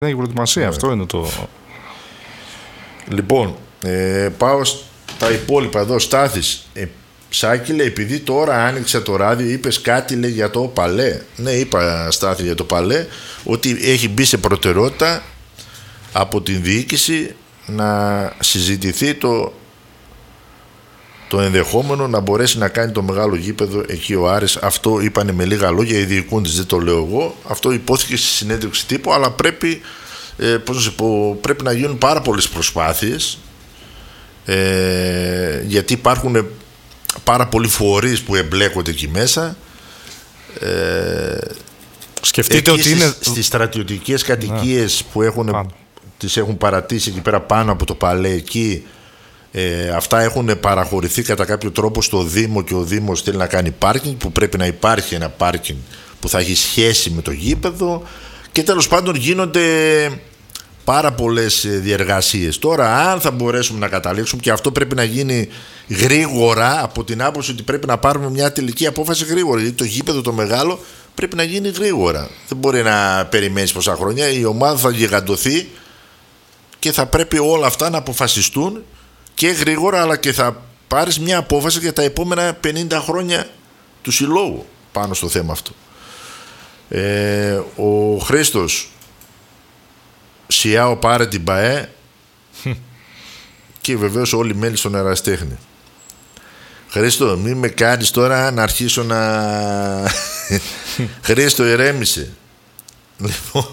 έχει προετοιμασία, αυτό είναι το... Λοιπόν, πάω στα υπόλοιπα εδώ. Στάθης, Σάκη, λέει, επειδή τώρα άνοιξα το ράδιο, είπες κάτι, λέει, για το Παλέ. Ναι, είπα, Στάθη, για το Παλέ, ότι έχει μπει σε προτεραιότητα από την διοίκηση να συζητηθεί το ενδεχόμενο να μπορέσει να κάνει το μεγάλο γήπεδο εκεί ο Άρης. Αυτό είπανε με λίγα λόγια οι διοικούντες, δεν το λέω εγώ. Αυτό υπόθηκε στη συνέντευξη τύπου, αλλά πρέπει, πρέπει να γίνουν πάρα πολλές προσπάθειες, γιατί υπάρχουν πάρα πολλοί φορείς που εμπλέκονται εκεί μέσα. Σκεφτείτε ότι είναι στις στρατιωτικές κατοικίες που τις έχουν παρατήσει εκεί πέρα πάνω από το Παλέ εκεί. Αυτά έχουν παραχωρηθεί κατά κάποιο τρόπο στο Δήμο και ο Δήμος θέλει να κάνει πάρκινγκ, που πρέπει να υπάρχει ένα πάρκινγκ που θα έχει σχέση με το γήπεδο, και τέλος πάντων γίνονται πάρα πολλές διεργασίες. Τώρα, αν θα μπορέσουμε να καταλήξουμε, και αυτό πρέπει να γίνει γρήγορα, από την άποψη ότι πρέπει να πάρουμε μια τελική απόφαση γρήγορα, γιατί το γήπεδο το μεγάλο πρέπει να γίνει γρήγορα, δεν μπορεί να περιμένεις πόσα χρόνια. Η ομάδα θα γιγαντωθεί και θα πρέπει όλα αυτά να αποφασιστούν και γρήγορα, αλλά και θα πάρεις μια απόφαση για τα επόμενα 50 χρόνια του συλλόγου πάνω στο θέμα αυτό. Ο Χρήστος, Σιάο πάρε την ΠΑΕ και βεβαίως όλοι μέλη στον Εραστέχνη. Χρήστο, μην με κάνεις τώρα να αρχίσω να... Χρήστο, ηρέμησε. Λοιπόν,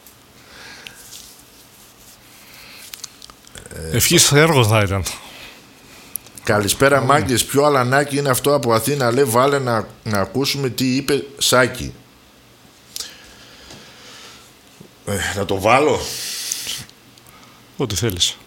ευχής έργο θα ήταν. Καλησπέρα μάγκες, ποιο αλανάκι είναι αυτό από Αθήνα, λέει, βάλε να ακούσουμε τι είπε Σάκη. Να το βάλω. Ό,τι θέλεις.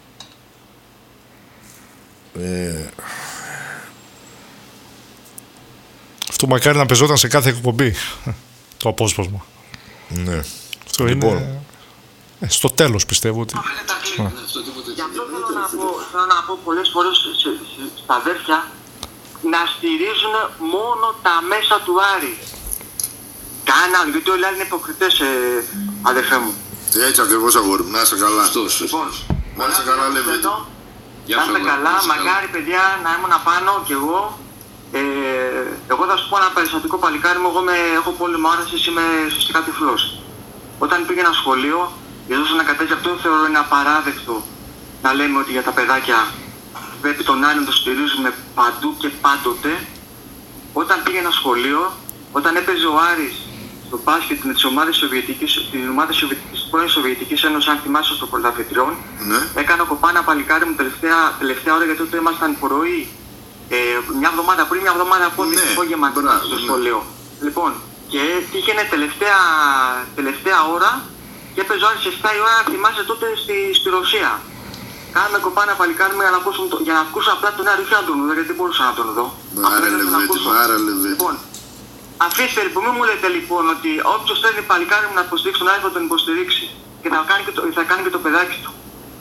Αυτό μακάρι να πεζόταν σε κάθε εκπομπή. Το απόσπασμα. Ναι. Αυτό λοιπόν είναι στο τέλος, πιστεύω ότι... Γι' αυτό θέλω να πω πολλές φορές στα αδέρφια να στηρίζουν μόνο τα μέσα του Άρη. Κάναν, γιατί όλοι οι άλλοι είναι υποκριτές, αδερφέ μου. Έτσι ακριβώς, αγόρι μου, να είσαι καλά. Λοιπόν, να είσαι καλά, λέμε. Να είστε καλά, μακάρι παιδιά να ήμουν πάνω κι εγώ. Εγώ θα σου πω ένα περιστατικό, παλικάρι μου. Εγώ έχω πρόβλημα όρασης, είμαι ουσιαστικά τυφλός. Όταν πήγαινα σχολείο, ίσως να κατέχει, αυτό θεωρώ είναι απαράδεκτο να λέμε ότι για τα παιδάκια πρέπει τον Άρη να το στηρίζουμε παντού και πάντοτε. Όταν πήγαινα σχολείο, όταν έπαιζε ο Άρης στο μπάσκετ με τις ομάδες της πρώην Σοβιετικής Ένωσης, αν θυμάσαι, στο πρωταθλητριών, ναι, έκανα κοπάνα παλικάρι μου τελευταία ώρα, γιατί τότε ήμασταν πρωί, μια εβδομάδα πριν, μια εβδομάδα από την απόγευμα στο σχολείο. Λοιπόν, και τύχαινε τελευταία ώρα και έπαιζε ο Άρης 7 η ώρα, θυμάσαι, τότε στη Ρωσία. Κάναμε κοπάνα παλικάρι μου για να ακούσω απλά τον Άρη, όχι να τον δω, γιατί δεν μπορούσα να τον δω. Άρα λεβέτη. Λοιπόν, αφήστε λοιπόν, μην μου λέτε λοιπόν ότι όποιος θέλει παλικάρι μου να υποστηρίξει τον Άρη θα τον υποστηρίξει και θα κάνει και το παιδάκι του.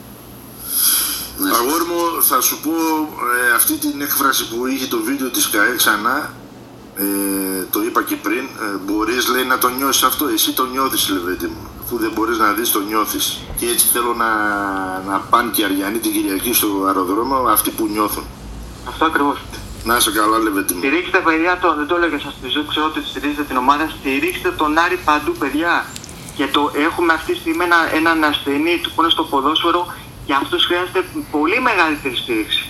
Αγόρι μου, θα σου πω αυτή την έκφραση που είχε το βίντεο της ΚΑΕ ξανά, το είπα και πριν, μπορείς, λέει, να το νιώσεις αυτό, εσύ το νιώθεις, λεβέντη μου, αφού δεν μπορείς να δεις, το νιώθεις, και έτσι θέλω να πάνε και οι Αριανοί την Κυριακή στο αεροδρόμιο, αυτοί που νιώθουν. Αυτό ακριβώς. Να είσαι καλά, λεβέντη μου. Στηρίξτε, παιδιά, δεν το λέω για σας, ξέρω ότι στηρίζετε την ομάδα, στηρίξτε τον Άρη παντού, παιδιά. Και έχουμε αυτή τη στιγμή έναν ασθενή που είναι στο ποδόσφαιρο, και αυτός χρειάζεται πολύ μεγαλύτερη στήριξη.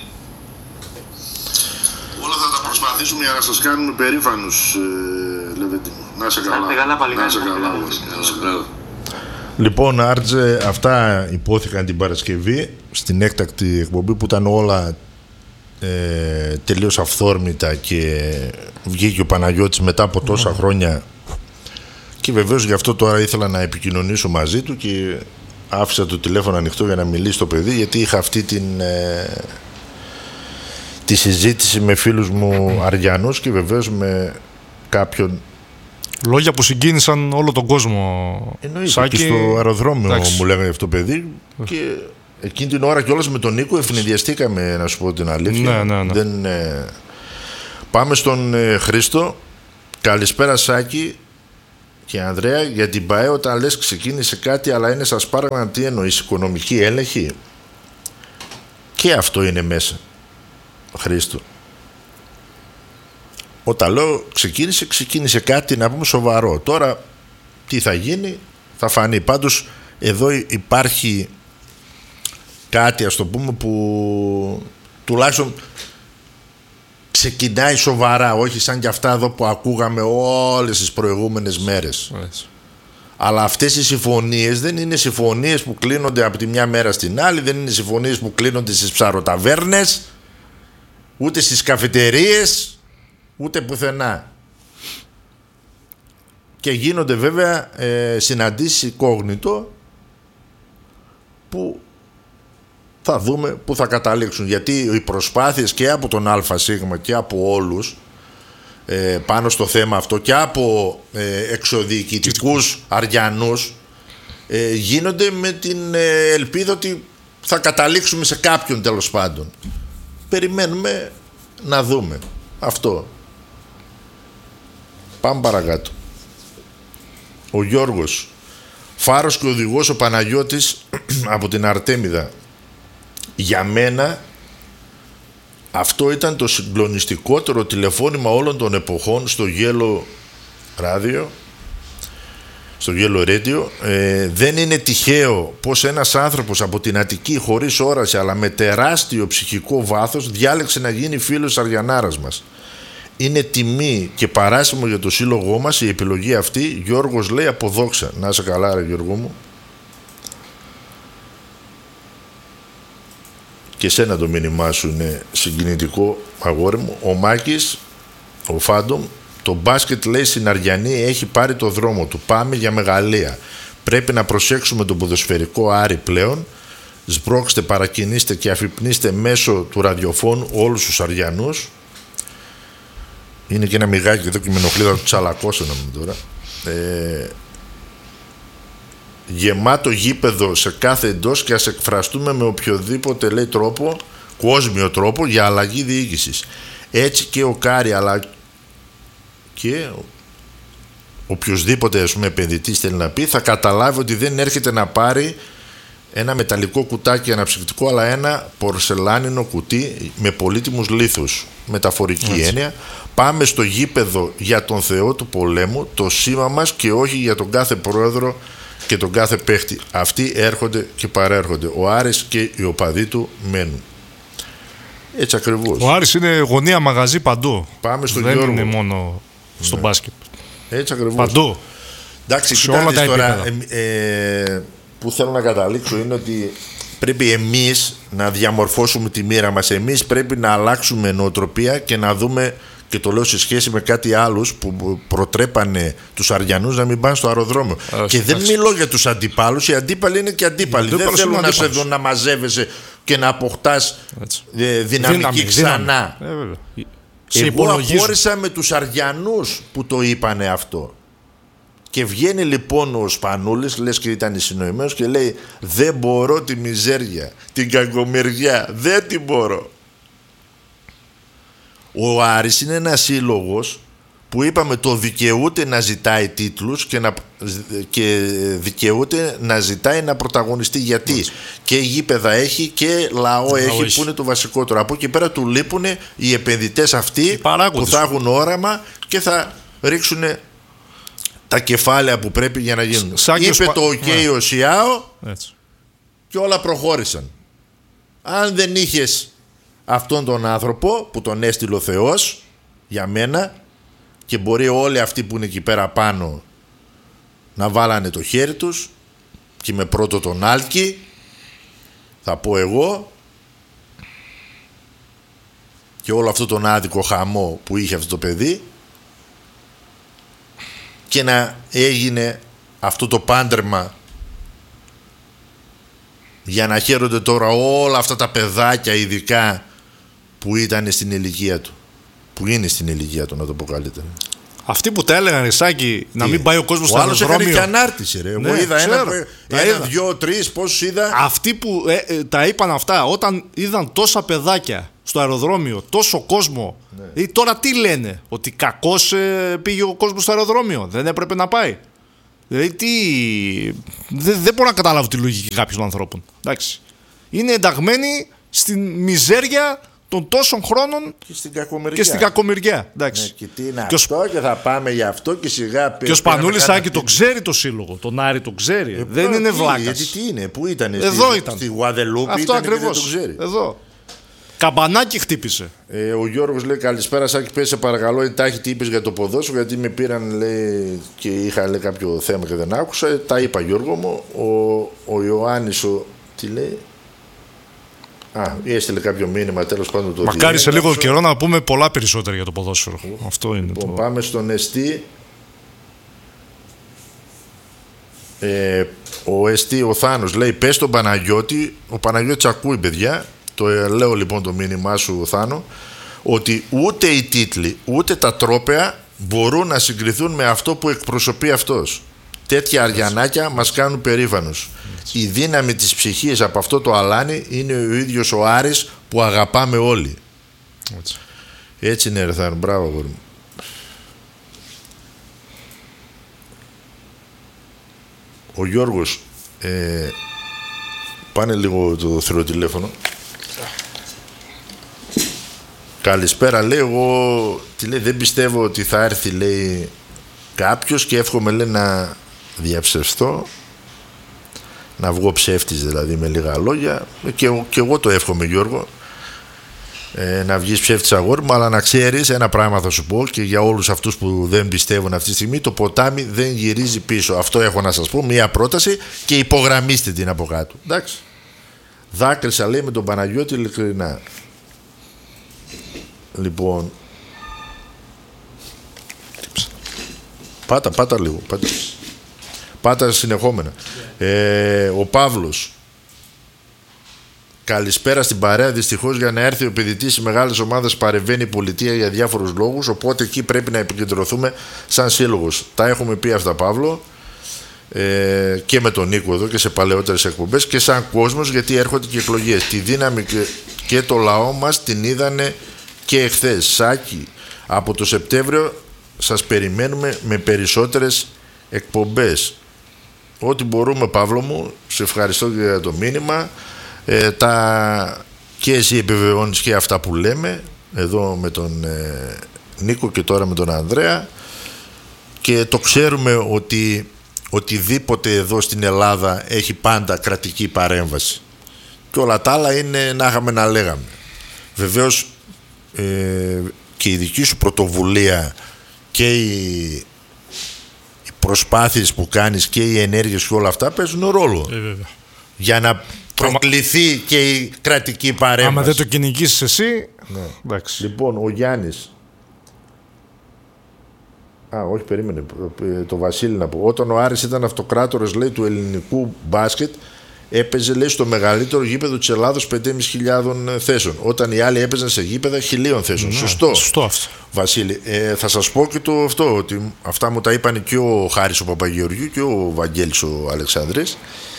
Όλα θα τα προσπαθήσουμε για να σας κάνουμε περήφανους, λεβέντη μου. Να είσαι καλά. Να είστε καλά, παλικάρι. Να είσαι καλά. Λοιπόν, Άρτζε, αυτά υπόθηκαν την Παρασκευή στην έκτακτη εκπομπή, που ήταν όλα τελείως αυθόρμητα, και βγήκε ο Παναγιώτης μετά από τόσα χρόνια, και βεβαίως γι' αυτό τώρα ήθελα να επικοινωνήσω μαζί του και άφησα το τηλέφωνο ανοιχτό για να μιλήσει το παιδί, γιατί είχα αυτή τη συζήτηση με φίλους μου Αριανούς και βεβαίως με κάποιον. Λόγια που συγκίνησαν όλο τον κόσμο. Εννοείται, Σάκη, και στο αεροδρόμιο, εντάξει, μου λέγανε αυτό το παιδί, και εκείνη την ώρα κιόλας με τον Νίκο ευνηδιαστήκαμε, να σου πω την αλήθεια. Ναι. Πάμε στον Χρήστο. Καλησπέρα, Σάκη, Και Ανδρέα, για την ΠΑΕ, όταν λες ξεκίνησε κάτι, αλλά είναι σας πάραγμα, τι εννοείς, οικονομική έλεγχη? Και αυτό είναι μέσα, Χρήστο. Όταν λέω ξεκίνησε κάτι, να πούμε, σοβαρό. Τώρα τι θα γίνει θα φανεί. Πάντως εδώ υπάρχει κάτι, ας το πούμε, που τουλάχιστον ξεκινάει σοβαρά, όχι σαν και αυτά εδώ που ακούγαμε όλες τις προηγούμενες μέρες. Αλλά αυτές οι συμφωνίες δεν είναι συμφωνίες που κλείνονται από τη μια μέρα στην άλλη, δεν είναι συμφωνίες που κλείνονται στις ψαροταβέρνες, ούτε στις καφετερίες, ούτε πουθενά. Και γίνονται βέβαια συναντήσεις εικόγνητο που θα δούμε που θα καταλήξουν. Γιατί οι προσπάθειες και από τον ΑΣ και από όλους πάνω στο θέμα αυτό και από εξωδιοικητικούς αριανούς γίνονται με την ελπίδα ότι θα καταλήξουμε σε κάποιον, τέλος πάντων. Περιμένουμε να δούμε αυτό. Πάμε παρακάτω. Ο Γιώργος, φάρος και οδηγός ο Παναγιώτης από την Αρτέμιδα. Για μένα αυτό ήταν το συγκλονιστικότερο τηλεφώνημα όλων των εποχών στο Yellow Radio. Στο Yellow Radio. Δεν είναι τυχαίο πως ένας άνθρωπος από την Αττική, χωρίς όραση αλλά με τεράστιο ψυχικό βάθος, διάλεξε να γίνει φίλος Αριανάρας μας. Είναι τιμή και παράσημο για το σύλλογό μας η επιλογή αυτή. Γιώργος λέει από Δόξα. Να είσαι καλά ρε Γιώργο μου. Και σένα το μήνυμά σου είναι συγκινητικό, αγόρι μου. Ο Μάκης, ο Φάντομ, το μπάσκετ λέει στην Αριανή έχει πάρει το δρόμο του. Πάμε για μεγαλεία. Πρέπει να προσέξουμε τον ποδοσφαιρικό Άρη πλέον. Σμπρώξτε, παρακινήστε και αφυπνίστε μέσω του ραδιοφώνου όλους τους Αριανούς. Είναι και ένα μιγάκι εδώ και με ενοχλεί, θα το τσαλακώσω να μην τώρα. Γεμάτο γήπεδο σε κάθε εντός και ας εκφραστούμε με οποιοδήποτε λέει τρόπο, κόσμιο τρόπο για αλλαγή διοίκησης. Έτσι και ο Κάρι, αλλά και οποιοδήποτε ας πούμε επενδυτής θέλει να πει, θα καταλάβει ότι δεν έρχεται να πάρει ένα μεταλλικό κουτάκι αναψυκτικό, αλλά ένα πορσελάνινο κουτί με πολύτιμους λίθους, μεταφορική έννοια. Πάμε στο γήπεδο για τον Θεό του πολέμου, το σήμα μας, και όχι για τον κάθε πρόεδρο και τον κάθε παίχτη. Αυτοί έρχονται και παρέρχονται. Ο Άρης και οι οπαδοί του μένουν. Έτσι ακριβώς. Ο Άρης είναι γωνία μαγαζί παντού. Πάμε στον Δεν Γιώργο. είναι μόνο στο μπάσκετ. Έτσι ακριβώς. Παντού. Εντάξει, σε όλα τα τώρα, που θέλω να καταλήξω είναι ότι πρέπει εμείς να διαμορφώσουμε τη μοίρα μας. Εμείς πρέπει να αλλάξουμε νοοτροπία και να δούμε, και το λέω σε σχέση με κάτι άλλους που προτρέπανε τους Αριανούς να μην πάνε στο αεροδρόμιο. Και δεν μιλώ για τους αντιπάλους. Οι αντίπαλοι είναι και αντίπαλοι. Δεν θέλουν να σε δουν να μαζεύεσαι και να αποκτάς δυναμική ξανά. Εγώ απόρρισα με τους Αριανούς που το είπανε αυτό. Και βγαίνει λοιπόν ο Σπανούλης, λες και ήταν συνοημένος, και λέει δεν μπορώ τη μιζέρια, την κακομοιριά, δεν την μπορώ. Ο Άρης είναι ένας σύλλογος που είπαμε το δικαιούται να ζητάει τίτλους και δικαιούται να ζητάει να πρωταγωνιστεί. Γιατί και γήπεδα έχει και λαό έχει, που είναι το βασικότερο. Από εκεί πέρα του λείπουν οι επενδυτές αυτοί που θα έχουν όραμα και θα ρίξουν τα κεφάλαια που πρέπει για να γίνουν. Είπε το OK ο Σιάο και όλα προχώρησαν. Αν δεν είχες αυτόν τον άνθρωπο που τον έστειλε ο Θεός για μένα, και μπορεί όλοι αυτοί που είναι εκεί πέρα πάνω να βάλανε το χέρι τους, και με πρώτο τον Άλκη, θα πω εγώ, και όλο αυτό τον άδικο χαμό που είχε αυτό το παιδί, και να έγινε αυτό το πάντρεμα για να χαίρονται τώρα όλα αυτά τα παιδάκια, ειδικά που ήταν στην ηλικία του, που είναι στην ηλικία του, να το πω καλύτερα. Αυτοί που τα έλεγαν, Ισάκη, να μην πάει ο κόσμος στο αεροδρόμιο. Ο άλλος έκανε και ανάρτηση, ρε. Εγώ είδα ένα, δυο, τρεις, πόσους είδα. Αυτοί που τα είπαν αυτά, όταν είδαν τόσα παιδάκια στο αεροδρόμιο, τόσο κόσμο, τώρα τι λένε, ότι κακώς πήγε ο κόσμος στο αεροδρόμιο, δεν έπρεπε να πάει. Δηλαδή δεν μπορώ να καταλάβω τη λογική κάποιων ανθρώπων. Εντάξει. Είναι ενταγμένοι στην μιζέρια των τόσων χρόνων και στην κακομοιριά. Ναι, και τι είναι αυτό και θα πάμε γι' αυτό και σιγά. Και ο Σπανούλης Άκη το ξέρει το σύλλογο. Τον Άρη το ξέρει. Δεν είναι βλάκας. Γιατί τι είναι, πού ήταν, εδώ ήταν. Στη Γουαδελούπη. Αυτό ακριβώς. Εδώ. Καμπανάκι χτύπησε. Ο Γιώργος λέει: καλησπέρα, Σάκη, πες σε παρακαλώ εντάχει τι είπες για το ποδόσφαιρο. Γιατί με πήραν, λέει, και είχα, λέει, κάποιο θέμα και δεν άκουσα. Τα είπα, Γιώργο μου. Ο Ιωάννης, τι λέει. Έστειλε κάποιο μήνυμα, τέλος πάντων το μακάρι σε λίγο καιρό να πούμε πολλά περισσότερα για το ποδόσφαιρο. Αυτό είναι. Λοιπόν, πάμε στον Εστί. Ο Εστί, ο Θάνος, λέει: πες τον Παναγιώτη. Ο Παναγιώτης ακούει, παιδιά. Το λέω λοιπόν το μήνυμά σου, Θάνο, ότι ούτε οι τίτλοι ούτε τα τρόπαια μπορούν να συγκριθούν με αυτό που εκπροσωπεί αυτός. Τέτοια αριανάκια μας κάνουν περήφανους. Η δύναμη της ψυχής από αυτό το αλάνι είναι ο ίδιος ο Άρης που αγαπάμε όλοι. Έτσι είναι, ρε Θάνο, μπράβο, αγόρι μου. Ο Γιώργος, πάνε λίγο το θηροτηλέφωνο. Καλησπέρα, λέει, εγώ δεν πιστεύω ότι θα έρθει, λέει, κάποιος και εύχομαι, λέει, να διαψευστώ, να βγω ψεύτης, δηλαδή, με λίγα λόγια, και εγώ το εύχομαι, Γιώργο, να βγεις ψεύτης, αγόρι μου, αλλά να ξέρεις ένα πράγμα θα σου πω και για όλους αυτούς που δεν πιστεύουν αυτή τη στιγμή: το ποτάμι δεν γυρίζει πίσω. Αυτό έχω να σας πω, μία πρόταση, και υπογραμμίστε την από κάτω. Εντάξει. Δάκρυσα, λέει, με τον Παναγιώτη, ειλικρινά. Λοιπόν, πάτα λίγο, πάτα συνεχόμενα. Ο Παύλος, καλησπέρα στην παρέα. Δυστυχώς για να έρθει ο επενδυτής στις μεγάλες ομάδες παρεμβαίνει η πολιτεία για διάφορους λόγους, οπότε εκεί πρέπει να επικεντρωθούμε σαν σύλλογος. Τα έχουμε πει αυτά, Παύλο, και με τον Νίκο εδώ και σε παλαιότερες εκπομπές, και σαν κόσμος, γιατί έρχονται και εκλογές. Τη δύναμη και το λαό μας την είδανε και εχθές. Σάκη, από το Σεπτέμβριο σας περιμένουμε με περισσότερες εκπομπές. Ό,τι μπορούμε, Παύλο μου, σε ευχαριστώ για το μήνυμα. Και εσύ επιβεβαιώνεις και αυτά που λέμε εδώ με τον Νίκο και τώρα με τον Ανδρέα, και το ξέρουμε ότι οτιδήποτε εδώ στην Ελλάδα έχει πάντα κρατική παρέμβαση, και όλα τα άλλα είναι να είχαμε να λέγαμε. Βεβαίως και η δική σου πρωτοβουλία και οι προσπάθειες που κάνεις και οι ενέργειες και όλα αυτά παίζουν ρόλο για να προκληθεί και η κρατική παρέμβαση. Άμα δεν το κυνηγήσεις εσύ, ναι. Εντάξει. Λοιπόν, ο Γιάννης, όχι, περίμενε, το Βασίλη να πω. Όταν ο Άρης ήταν αυτοκράτορας, λέει, του ελληνικού μπάσκετ, έπαιζε, λέει, στο μεγαλύτερο γήπεδο της Ελλάδος 5.500 θέσεων. Όταν οι άλλοι έπαιζαν σε γήπεδα 1.000 θέσεων. Σωστό αυτό. Βασίλη, θα σας πω και αυτό, ότι αυτά μου τα είπαν και ο Χάρης ο Παπαγεωργιού και ο Βαγγέλης ο Αλεξανδρής,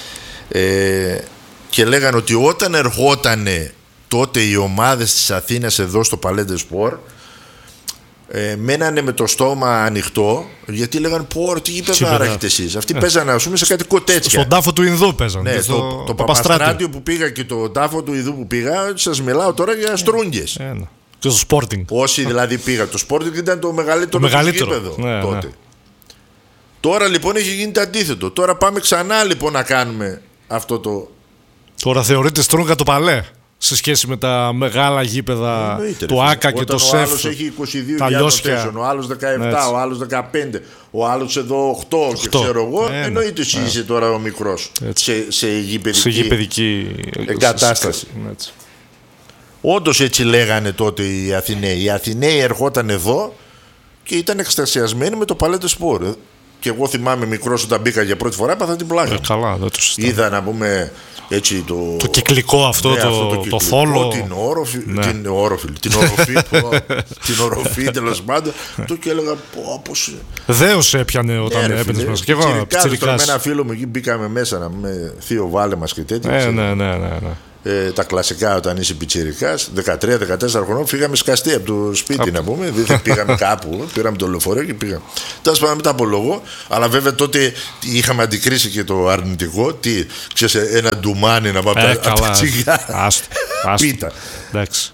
και λέγανε ότι όταν ερχότανε τότε οι ομάδες της Αθήνας εδώ στο Παλέντε Σπορ, μένανε με το στόμα ανοιχτό, γιατί λέγανε πω τι γήπεδα έχετε εσείς. Αυτοί παίζανε, ας πούμε, σε κάτι κοτέτσια. Στον τάφο του Ινδού παίζανε. Ναι, το Παπαστράτιο που πήγα και το τάφο του Ινδού που πήγα, σας μιλάω τώρα για στρούγγες. Και στο Sporting. Όσοι δηλαδή πήγα. Το Sporting ήταν το μεγαλύτερο γήπεδο τότε. Ναι. Τώρα λοιπόν έχει γίνει το αντίθετο. Τώρα πάμε ξανά λοιπόν να κάνουμε αυτό το. Τώρα θεωρείται στρόγγα το Παλέ σε σχέση με τα μεγάλα γήπεδα του Άκα και το ΣΕΦ. Ο άλλος έχει 22.000 θέσεων, ο άλλος 17, ο άλλος 15, ο άλλος εδώ 8 και ξέρω εγώ. Εννοείται εσύ είσαι τώρα ο μικρός σε γηπεδική εγκατάσταση. Όντως έτσι λέγανε τότε οι Αθηναίοι. Οι Αθηναίοι ερχόταν εδώ και ήταν εκστασιασμένοι με το Παλέντε Σπορ. Και εγώ θυμάμαι μικρός όταν μπήκα για πρώτη φορά, έπαθα την πλάκα. Καλά, δεν το συζητάω. Είδα να πούμε έτσι το κυκλικό αυτό, το θόλο. Την οροφή τέλος πάντων. Το και έλεγα πώς. Δέος έπιανε όταν έπαιρνες μέσα. Και εγώ πιτσιρικάς. Με ένα φίλο μου εκεί μπήκαμε μέσα με θείο βάλε μας και τέτοια. Ναι. τα κλασικά όταν είσαι πιτσιρικάς, 13-14 χρονών, φύγαμε σκαστοί από το σπίτι να πούμε. Δεν πήγαμε κάπου, πήραμε το λεωφορείο και πήγαμε. Τέλος πάντων, μην τα απολογώ, αλλά βέβαια τότε είχαμε αντικρίσει και το αρνητικό. Τι, ξέρεις, ένα ντουμάνι να πάμε από τα τσιγάρα. Πίτα. Εντάξει.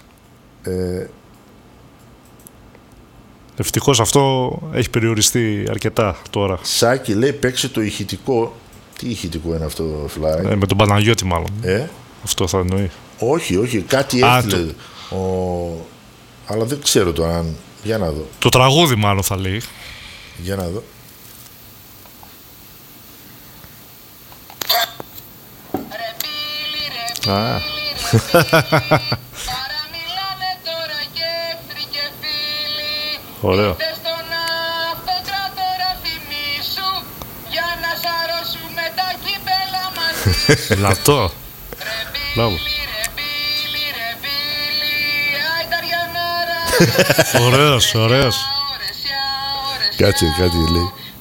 Ευτυχώς αυτό έχει περιοριστεί αρκετά τώρα. Σάκη λέει παίξει το ηχητικό. Τι ηχητικό είναι αυτό, Φλάρι? Με τον Παναγιώτη μάλλον. Αυτό θα εννοεί. Όχι, κάτι έστειλε. Αλλά δεν ξέρω το αν. Για να δω. Το τραγούδι μάλλον θα λέει. Για να δω. Ωραίο. Δυνατό. Μπράβο. Ωραίος. Κάτσε, κάτι λέει.